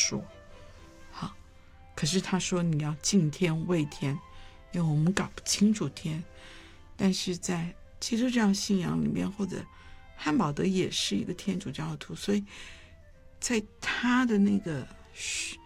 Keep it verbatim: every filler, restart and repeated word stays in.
说。好，可是他说你要敬天畏天，因为我们搞不清楚天。但是在基督教信仰里面，或者汉堡德也是一个天主教徒，所以在他的那个